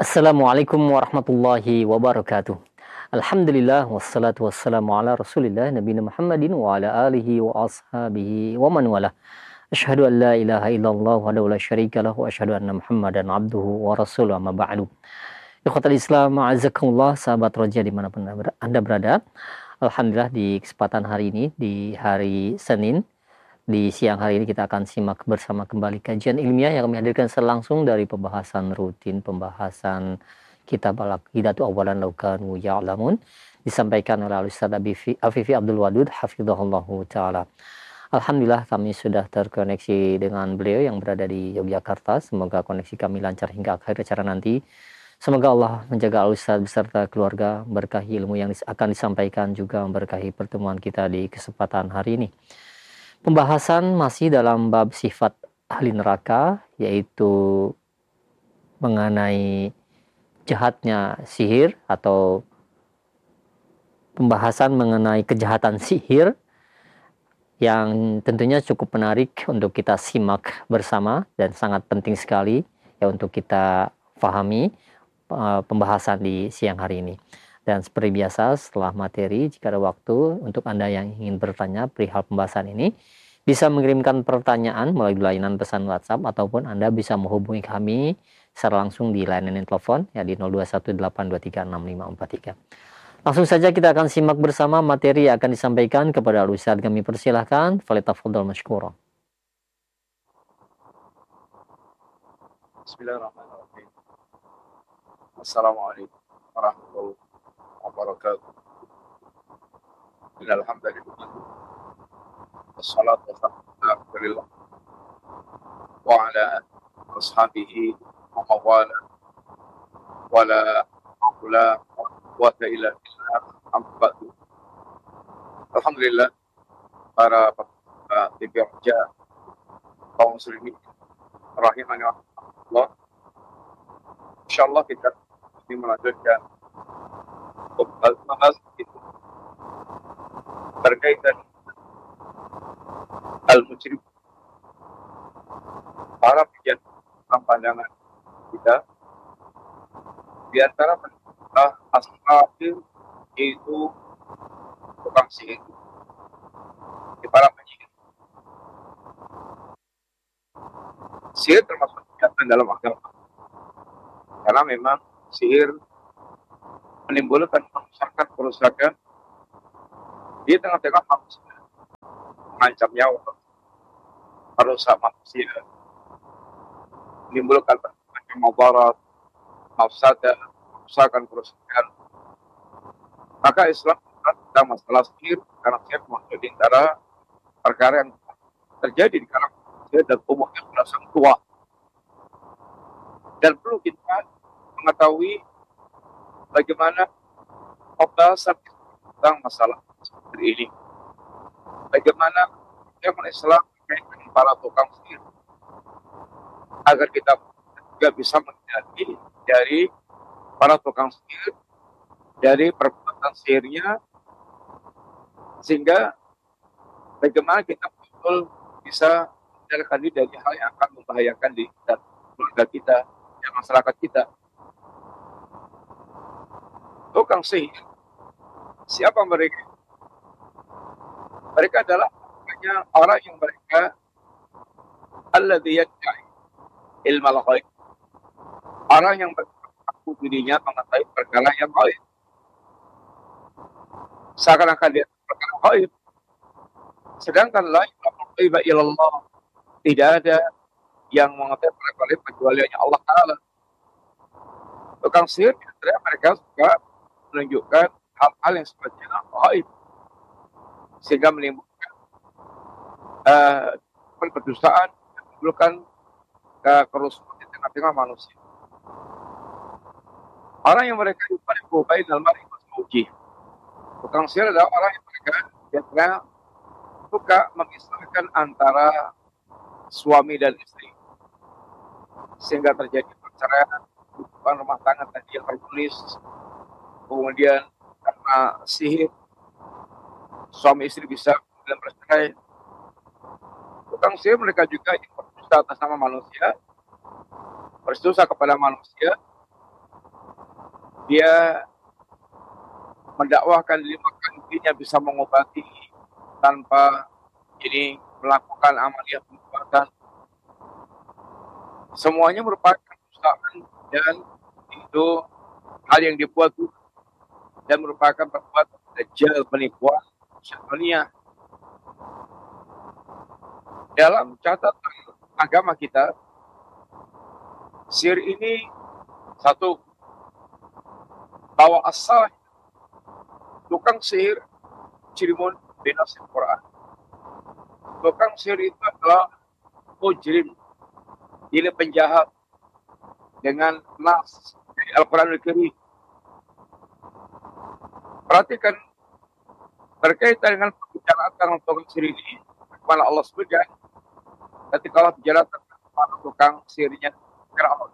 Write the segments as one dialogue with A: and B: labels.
A: Assalamualaikum warahmatullahi wabarakatuh. Alhamdulillah wassalatu wassalamu ala Rasulillah nabiyina Muhammadin wa ala alihi wa ashabihi wa man wala. Asyhadu an la ilaha illallah wahdahu la syarika lahu wa asyhadu anna Muhammadan abduhu wa rasuluhu amma ba'du. Ikhwatal Islam, a'azakumullah, sahabat roja dimanapun Anda berada. Alhamdulillah di kesempatan hari ini, di hari Senin, di siang hari ini kita akan simak bersama kembali kajian ilmiah yang kami hadirkan langsung dari pembahasan rutin, pembahasan kitab Al-Aqidatu Awalan Law Kanu Ya'lamun, disampaikan oleh Al-Ustaz Afifi Abdul Wadud hafizahullahu taala. Alhamdulillah kami sudah terkoneksi dengan beliau yang berada di Yogyakarta. Semoga koneksi kami lancar hingga akhir acara nanti. Semoga Allah menjaga Al-Ustaz beserta keluarga, berkahi ilmu yang akan disampaikan, juga memberkahi pertemuan kita di kesempatan hari ini. Pembahasan masih dalam bab sifat ahli neraka, yaitu mengenai jahatnya sihir atau pembahasan mengenai kejahatan sihir yang tentunya cukup menarik untuk kita simak bersama dan sangat penting sekali ya untuk kita pahami pembahasan di siang hari ini. Dan seperti biasa, setelah materi, jika ada waktu untuk Anda yang ingin bertanya perihal pembahasan ini, bisa mengirimkan pertanyaan melalui layanan pesan WhatsApp, ataupun Anda bisa menghubungi kami secara langsung di layanan telepon ya di 0218236543. Langsung saja kita akan simak bersama materi yang akan disampaikan kepada Al-Ustaz. Kami persilahkan, falyatafadhal mashkura.
B: Bismillahirrahmanirrahim. Assalamualaikum warahmatullahi wabarakatuh. Alhamdulillah. Wassalatu wassalamu ala Rasulillah wa ala ashabihi wa mawala wa la haula wa quwwata illa billah. Alhamdulillah, para TV Raja kaum muslimin rahimani Allah. Insyaallah kita ini melanjutkan pembahasan itu berkaitan al-musyrik, para pikiran pandangan kita di antara asal yaitu tukang sihir, di para penyihir. Sihir termasuk kejahatan dalam agama, karena memang sihir menimbulkan kerusakan di tengah-tengah manusia, mengancam nyawa, merusak manusia, menimbulkan macam mudarat, mafsadah, kerusakan. Maka Islam tentang masalah sihir, karena sihir termasuk di antara perkara yang terjadi di kalangan manusia dan umumnya sudah sangat tua. Dan perlu kita mengetahui bagaimana pembahasan tentang masalah sihir ini. Bagaimana agama Islam terkait dengan para tukang sihir, agar kita juga bisa menghindari dari para tukang sihir, dari perbuatan sihirnya, sehingga bagaimana kita betul bisa menjaga diri dari hal yang akan membahayakan diri dan keluarga kita dan masyarakat kita. Tukang sihir, siapa mereka? Mereka adalah orang yang mereka alladzi yad'i ilmal ghaib, orang yang mengaku dirinya mengetahui perkara yang gaib, seakan-akan dia perkara gaib, sedangkan la ya'lamu ghaiba illallah, tidak ada yang mengetahui perkara gaib kecuali hanya Allah Ta'ala. Tukang sihir, mereka suka menunjukkan hal-hal yang sifatnya gaib, sehingga menimbulkan pendustaan, menimbulkan kerusuhan di tengah-tengah manusia. Orang yang mereka yufariqu bainal mar'i wa zawjihi, tukang sihir adalah orang yang mereka biasanya suka memisahkan antara suami dan istri, sehingga terjadi perceraian, kehidupan rumah tangga tadi yang tertulis. Kemudian karena sihir, suami istri bisa bercerai. Tukang sihir mereka juga yang berdosa atas nama manusia, berdosa kepada manusia, dia mendakwahkan 5 dirinya bisa mengobati tanpa ini melakukan amaliyah pengobatan. Semuanya merupakan usahaan dan itu hal yang dibuat dan merupakan perbuatan dajjal, penipuan syaitaniyah. Dalam catatan agama kita, sihir ini satu, bahwa asal tukang sihir cirimun binas Al-Quran. Tukang sihir itu adalah mujrim, dia penjahat dengan nas dari Al-Quran Al-Karim. Perhatikan berkaitan dengan pembicaraan tentang tukang sihir ini, kemana Allah sebutkan ketika Allah bicara tentang tukang sihirnya Fir'aun.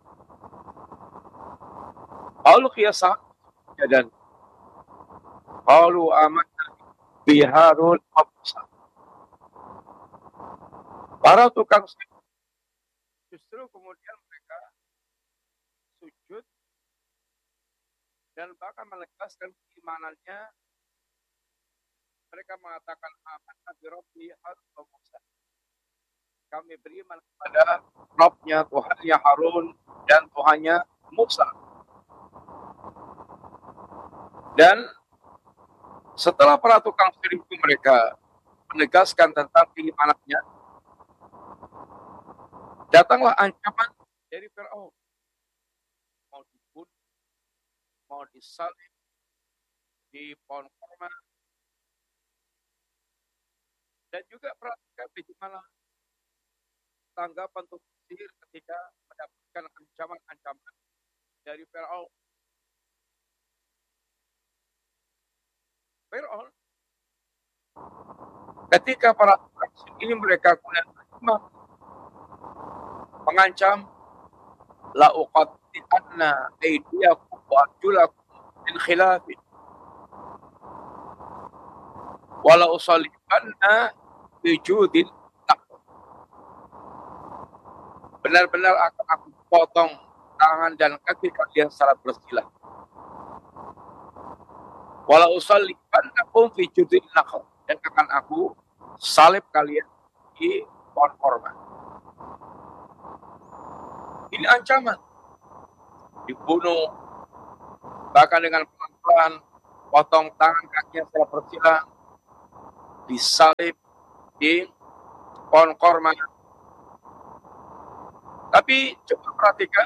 B: Qalu qiyasa dan qalu amanna bi Harun wa Musa. Para tukang sihir justru kemudian mereka sujud dan bahkan menegaskan keimanannya. Mereka mengatakan amanna bi Rabbi Harun wa Musa. Kami beriman kepada Rabbnya, Tuhannya Harun dan Tuhannya Musa. Dan setelah para tukang sihir itu mereka menegaskan tentang keimanannya, datanglah ancaman dari Fir'aun. Mau dibunuh, mau disalib di pohon kurma. Dan juga perhatikan bagaimana tanggapan tukang sihir ketika mendapatkan ancaman-ancaman dari Fir'aun. Fir'aun, ketika para tukang sihir ini mereka kemudian mengancam, la uqatti'anna aydiyakum wa arjulakum min khilafin wa la usallibanna bi judin. Benar-benar akan aku potong tangan dan kaki kalian secara bersilah. Wala usallibannakum fi judin nakhl, dan akan aku salib kalian di pohon korma. Ini ancaman. Dibunuh, bahkan dengan pelan-pelan, potong tangan kakinya secara bersilah, disalib di pohon korma. Tapi coba perhatikan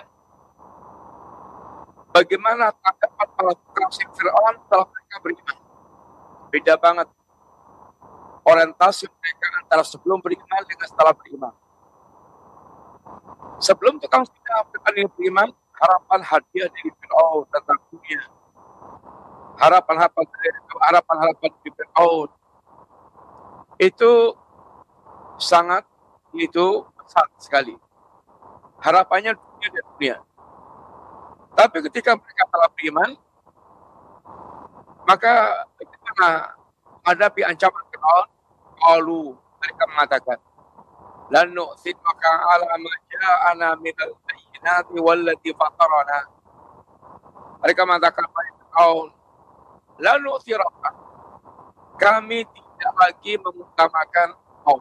B: bagaimana tanggapan para tukang sihir Fir'aun setelah mereka beriman. Beda banget orientasi mereka antara sebelum beriman dengan setelah beriman. Sebelum tukang sihir beriman, harapan hadiah dari Fir'aun tentang dunia, harapan-harapan dari Fir'aun itu sangat besar sekali. Harapannya dunia dan dunia. Tapi ketika mereka telah beriman, maka bagaimana menghadapi ancaman Fir'aun? Qalu, mereka mengatakan, lan nu'thiraka ala ma ja'ana minal bayyinati wallati fatarana. Mereka mengatakan kepada Fir'aun, lan nu'thiraka, kami tidak lagi mengutamakan kau,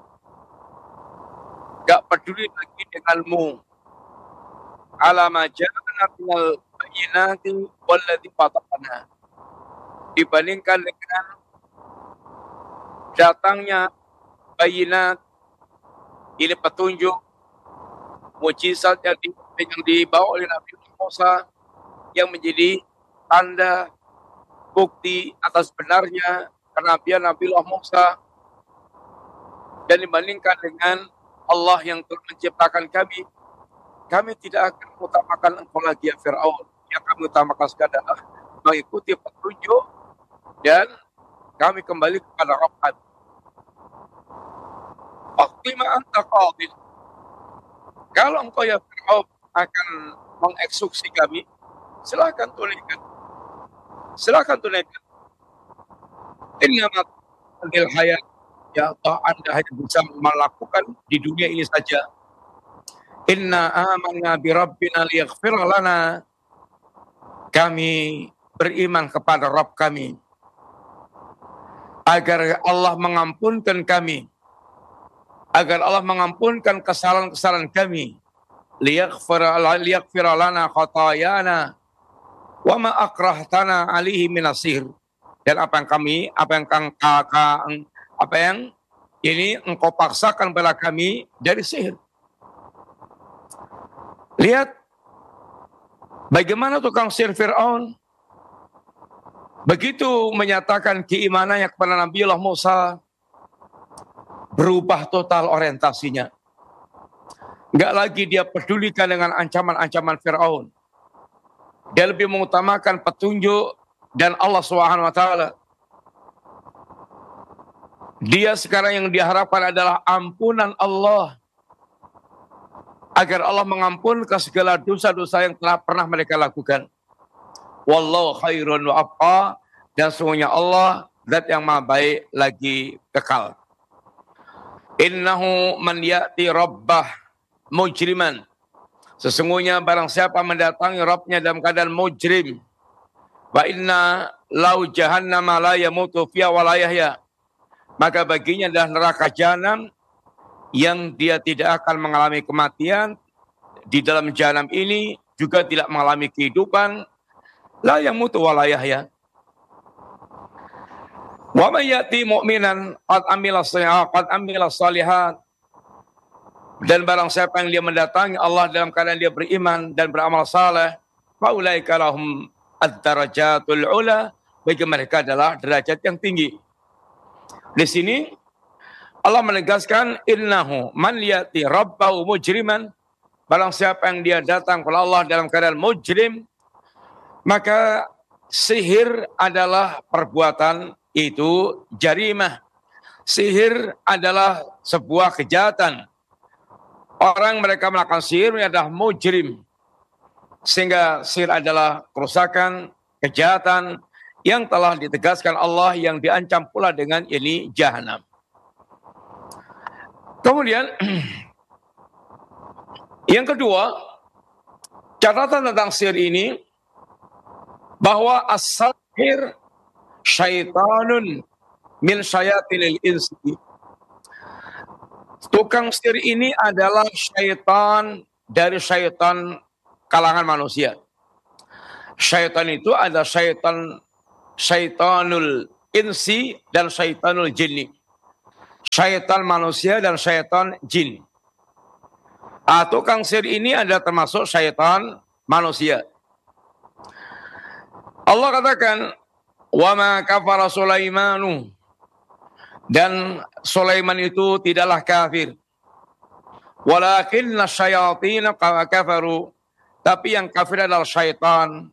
B: gak peduli lagi denganmu, ala ma ja'ana minal bayyinati wallati fatarana, dibandingkan dengan datangnya bayinat, ini petunjuk, mukjizat yang dibawa oleh Nabi Musa yang menjadi tanda bukti atas benarnya kenabian Nabiullah Musa, dan dibandingkan dengan Allah yang telah menciptakan kami tidak akan mengutamakan engkau lagi ya Fir'aun. Yang kami utamakan sekadar mengikuti petunjuk dan kami kembali kepada Rabb kami. Waqtima anta qadil. Kalau engkau ya Fir'aun akan mengeksekusi kami, silakan tunaikan. Innama hadil hayat, ya Allah, Anda hanya bisa melakukan di dunia ini saja. Inna amanna bi rabbina liyaghfir lana kami beriman kepada Rabb kami, agar Allah mengampunkan kami, agar Allah mengampunkan kesalahan-kesalahan kami, liyaghfira lana khatayana wa ma akrahtana alihi minasir. Dan apa yang ini engkau paksakan pada kami dari sihir. Lihat bagaimana tukang sihir Fir'aun begitu menyatakan keimanannya kepada Nabiullah Musa, berubah total orientasinya. Enggak lagi dia pedulikan dengan ancaman-ancaman Fir'aun. Dia lebih mengutamakan petunjuk dan Allah Subhanahu wa taala. Dia sekarang yang diharapkan adalah ampunan Allah, agar Allah mengampunkan segala dosa-dosa yang telah pernah mereka lakukan. Wallahu khairun wa abqa, dan sesungguhnya Allah zat yang maha baik lagi kekal. Innahu man ya'ti rabbah mujriman. Sesungguhnya barang siapa mendatangi Rabbnya dalam keadaan mujrim, wa inna lau jahannama la yamutu fiha wa la yahya, maka baginya adalah neraka jahanam yang dia tidak akan mengalami kematian. Di dalam jahanam ini juga tidak mengalami kehidupan. La yamutu wa la yahya. Wa may yati mu'minan qad amila shalihat, dan barang siapa yang dia mendatangi Allah dalam keadaan dia beriman dan beramal saleh, fa ulaika lahum ad-darajatul ula, bagi mereka adalah derajat yang tinggi. Di sini Allah menegaskan innahu man yati rabbahu mujriman, barang siapa yang dia datang kepada Allah dalam keadaan mujrim, maka sihir adalah perbuatan itu jarimah. Sihir adalah sebuah kejahatan. Orang mereka melakukan sihir adalah mujrim. Sehingga sihir adalah kerusakan, kejahatan yang telah ditegaskan Allah, yang diancam pula dengan ini jahanam. Kemudian yang kedua, catatan tentang sihir ini, bahwa as-sahir syaitanun min syayatinil insi. Tukang sihir ini adalah syaitan dari syaitan kalangan manusia. Syaitan itu ada syaitanul insi dan syaitanul jinni. Syaitan manusia dan syaitan jin. Tukang sihir ini ada termasuk syaitan manusia. Allah katakan, wa ma kafara Sulaimanu, dan Sulaiman itu tidaklah kafir. Walakinna syayatin kafaru, tapi yang kafir adalah syaitan.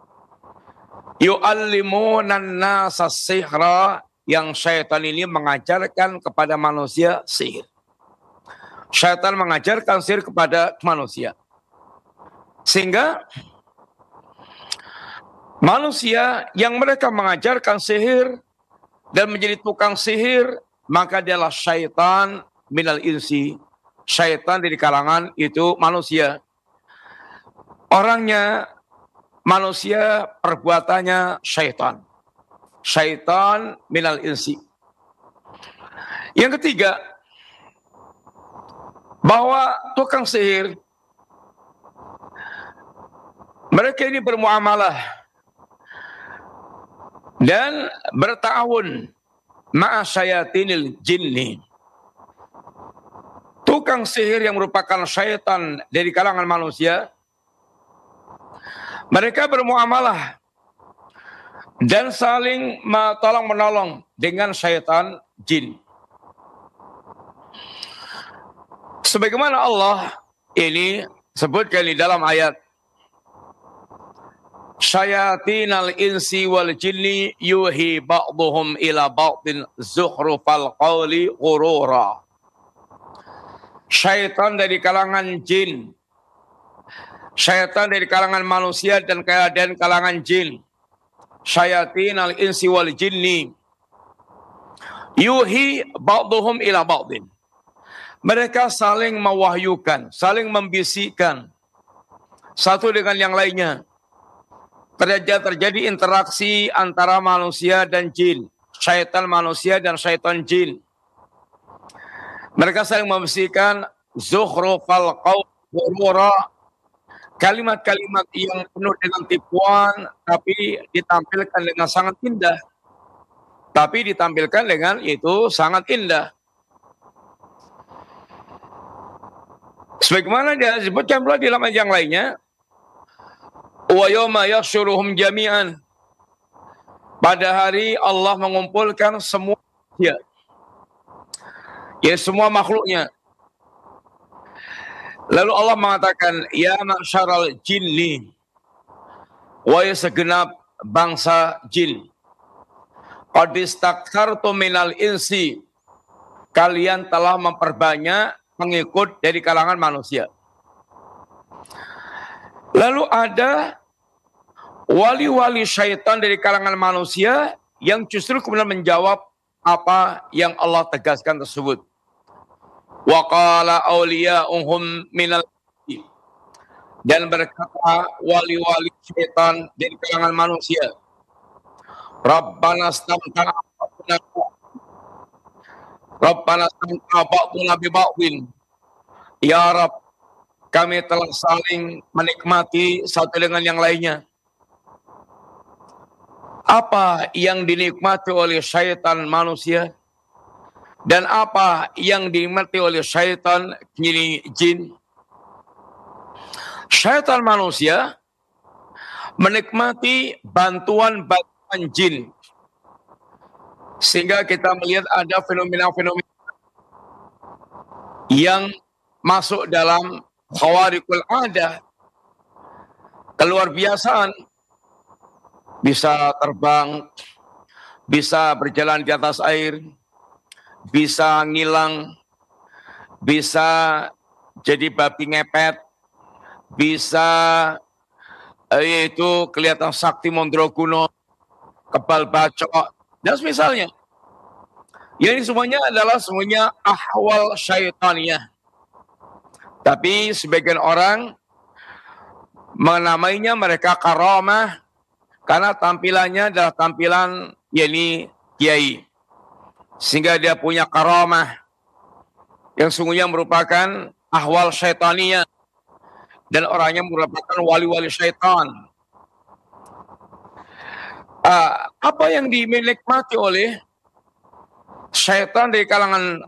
B: Yu'allimunan nasa sihra, yang syaitan ini mengajarkan kepada manusia sihir. Syaitan mengajarkan sihir kepada manusia. Sehingga manusia yang mereka mengajarkan sihir dan menjadi tukang sihir, maka dialah syaitan minal insi. Syaitan dari kalangan itu manusia. Orangnya manusia, perbuatannya syaitan. Syaitan minal insi. Yang ketiga, bahwa tukang sihir, mereka ini bermuamalah dan berta'awun ma'a syayatinil jinni. Tukang sihir yang merupakan syaitan dari kalangan manusia, mereka bermuamalah dan saling tolong-menolong dengan syaitan jin. Sebagaimana Allah ini sebutkan di dalam ayat, syayatinal insi wal jinni yuhi ba'duhum ila ba'din zuhrufal qawli ghurura. Syaitan dari kalangan jin, syaitan dari kalangan manusia dan kalangan jin. Syayatinal insi wal jinni yuhi ba'duhum ila ba'din. Mereka saling mewahyukan, saling membisikkan satu dengan yang lainnya. terjadi interaksi antara manusia dan jin, syaitan manusia dan syaitan jin. Mereka saling membisikkan zukhrufal qaul ghurura, kalimat-kalimat yang penuh dengan tipuan, tapi ditampilkan dengan sangat indah. Tapi ditampilkan dengan itu sangat indah. Sebagaimana dia disebutkan pula di dalam ayat yang lainnya, wa yawma yahsyuruhum jami'an. Pada hari Allah mengumpulkan semua manusia, ya semua makhluknya. Lalu Allah mengatakan, ya ma'syaral jinni, wahai segenap bangsa jin, qad istakthartum minal insi, kalian telah memperbanyak pengikut dari kalangan manusia. Lalu ada wali-wali syaitan dari kalangan manusia yang justru kemudian menjawab apa yang Allah tegaskan tersebut. Wa qala awliya'uhum minal jin, dan berkata wali-wali syaitan dari kalangan manusia, Rabbana stamta'a ba'duna bi ba'din, ya Rabb, kami telah saling menikmati satu dengan yang lainnya. Apa yang dinikmati oleh syaitan manusia dan apa yang dinikmati oleh syaitan jin? Syaitan manusia menikmati bantuan jin, sehingga kita melihat ada fenomena-fenomena yang masuk dalam khawariqul adah, keluar biasaan, bisa terbang, bisa berjalan di atas air, bisa ngilang, bisa jadi babi ngepet, bisa yaitu kelihatan sakti Mondroguno, kebal bacok, dan semisalnya. Ya, ini semuanya adalah semuanya ahwal syaitaniyah. Tapi sebagian orang menamainya mereka karamah karena tampilannya adalah tampilan yakni kiai, sehingga dia punya karamah yang sungguhnya merupakan ahwal syaitaniyah dan orangnya merupakan wali-wali syaitan. Apa yang dinikmati oleh syaitan dari kalangan